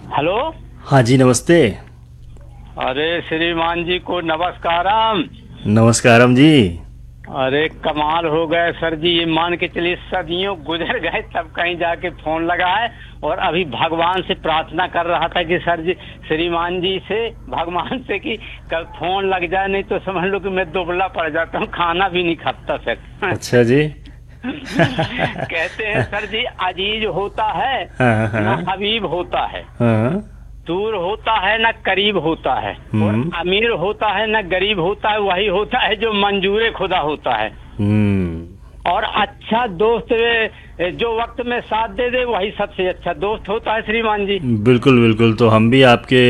Hello. हाँ जी, नमस्ते। अरे श्रीमान जी को नमस्कारम। नमस्कारम जी। अरे कमाल हो गए सर जी, ये मान के चलिए सदियों गुजर गए तब कहीं जाके फोन लगा है। और अभी भगवान से प्रार्थना कर रहा था कि सर जी श्रीमान जी से भगवान से कि कल फोन लग जाए, नहीं तो समझ लो कि मैं दुबला पड़ जाता हूँ, खाना भी नहीं खाता सर। अच्छा जी। कहते हैं सर जी अजीज होता है हाँ ना हाँ हबीब होता है, हाँ। दूर होता है ना करीब होता है, और अमीर होता है ना गरीब होता है, वही होता है जो मंजूर खुदा होता है। और अच्छा दोस्त जो वक्त में साथ दे दे वही सबसे अच्छा दोस्त होता है श्रीमान जी। बिल्कुल बिल्कुल। तो हम भी आपके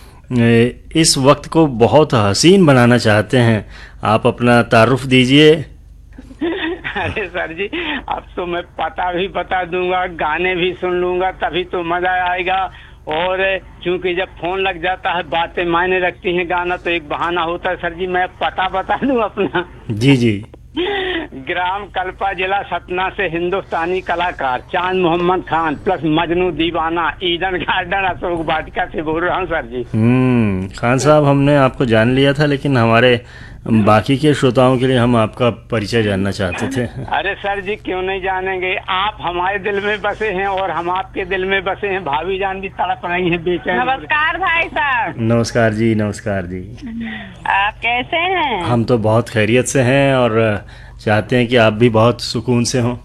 इस वक्त को बहुत हसीन बनाना चाहते हैं। आप अपना तारुफ दीजिए। अरे सर जी अब तो मैं पता भी बता दूंगा, गाने भी सुन लूंगा, तभी तो मजा आएगा। और क्योंकि जब फोन लग जाता है बातें मायने रखती हैं, गाना तो एक बहाना होता है सर जी। मैं पता बता दूं अपना। जी जी। ग्राम कल्पा, जिला सतना से हिंदुस्तानी कलाकार चांद मोहम्मद खान प्लस मजनू दीवाना ईडन गार्डन अशोक वाटिका से बोल रहा हूँ सर जी। खान साहब, हमने आपको जान लिया था, लेकिन हमारे बाकी के श्रोताओं के लिए हम आपका परिचय जानना चाहते थे। अरे सर जी क्यों नहीं जानेंगे, आप हमारे दिल में बसे हैं और हम आपके दिल में बसे हैं। भाभी जान भी तड़प रही हैं बेचैन। नमस्कार भाई साहब। नमस्कार जी, नमस्कार जी। आप कैसे हैं? हम तो बहुत खैरियत से हैं और चाहते हैं कि आप भी बहुत सुकून से हों।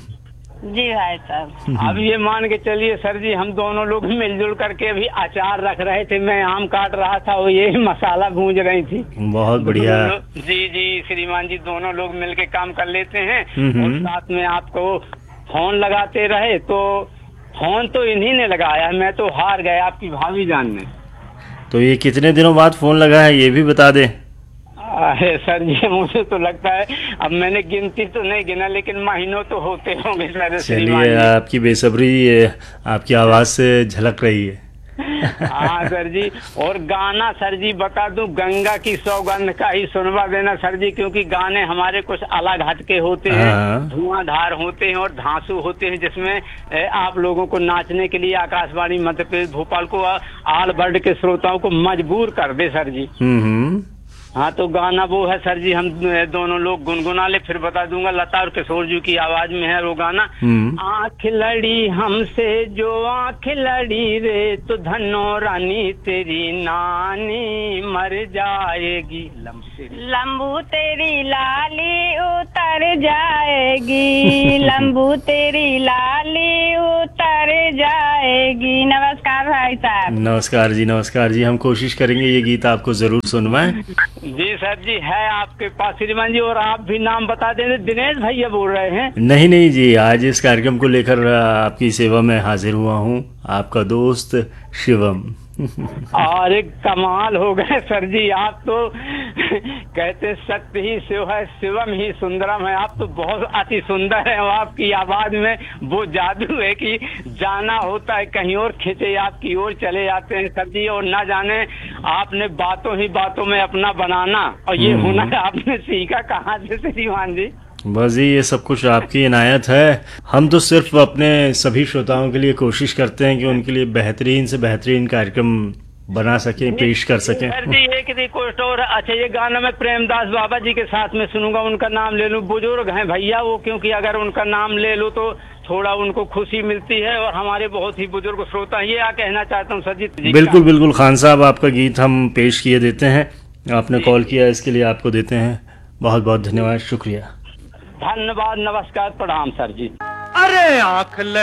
जी भाई साहब। अब ये मान के चलिए सर जी हम दोनों लोग मिलजुल करके अभी अचार रख रहे थे, मैं आम काट रहा था, वो ये मसाला भूंज रही थी। बहुत बढ़िया। जी जी श्रीमान जी, दोनों लोग मिलके काम कर लेते हैं। और साथ में आपको फोन लगाते रहे, तो फोन तो इन्हीं ने लगाया, मैं तो हार गया आपकी भाभी जान ने। तो ये कितने दिनों बाद फोन लगा है ये भी बता दें। अरे सर जी मुझे तो लगता है, अब मैंने गिनती तो नहीं गिना, लेकिन महीनों तो होते होंगे सर। चलिए, आपकी बेसब्री आपकी आवाज से झलक रही है। हाँ सर जी। और गाना सर जी बता दूं, गंगा की सौगंध का ही सुनवा देना सर जी, क्योंकि गाने हमारे कुछ अलग हटके होते हैं, धुआंधार होते हैं और धांसू होते हैं, जिसमें आप लोगों को नाचने के लिए आकाशवाणी मध्य प्रदेश भोपाल को आल वर्ल्ड के श्रोताओं को मजबूर कर दे सर जी। हाँ तो गाना वो है सर जी, हम दोनों लोग गुनगुना ले, फिर बता दूंगा। लता और किशोर जी की आवाज में है वो गाना। आँख लड़ी हमसे जो आँख लड़ी रे, तो धनो रानी तेरी नानी मर जाएगी, लंबू तेरी लाली उतर जाएगी, लंबू तेरी लाली उतर जाएगी। नमस्कार भाई साहब। नमस्कार जी, नमस्कार जी। हम कोशिश करेंगे ये गीत आपको जरूर सुनवाएं। जी सर जी है आपके पास श्रीमान जी। और आप भी नाम बता दें, दिनेश भैया बोल रहे हैं। नहीं नहीं जी, आज इस कार्यक्रम को लेकर आपकी सेवा में हाजिर हुआ हूँ, आपका दोस्त शिवम। अरे कमाल हो गए सर जी, आप तो कहते सत्य ही शिव है, शिवम ही सुंदरम है। आप तो बहुत अति सुंदर है, आपकी आवाज में वो जादू है कि जाना होता है कहीं और खींचे आपकी ओर चले जाते हैं सर जी। और ना जाने आपने बातों ही बातों में अपना बनाना, और ये हुनर आपने सीखा कहाँ से श्रीमान जी? बस जी, ये सब कुछ आपकी इनायत है। हम तो सिर्फ अपने सभी श्रोताओं के लिए कोशिश करते हैं कि उनके लिए बेहतरीन से बेहतरीन कार्यक्रम बना सकें, पेश कर सकें। सर जी एक रिक्वेस्ट और, अच्छा ये गाना मैं प्रेमदास बाबा जी के साथ में सुनूंगा, उनका नाम ले लूं, बुजुर्ग हैं भैया वो, क्योंकि अगर उनका नाम ले लूं तो थोड़ा उनको खुशी मिलती है, और हमारे बहुत ही बुजुर्ग श्रोता ये आ कहना चाहता हूँ सर जी। बिल्कुल बिल्कुल खान साहब, आपका गीत हम पेश किए देते हैं। आपने कॉल किया, इसके लिए आपको देते हैं बहुत बहुत धन्यवाद, शुक्रिया, धन्यवाद, नमस्कार, प्रणाम सर जी। अरे आँख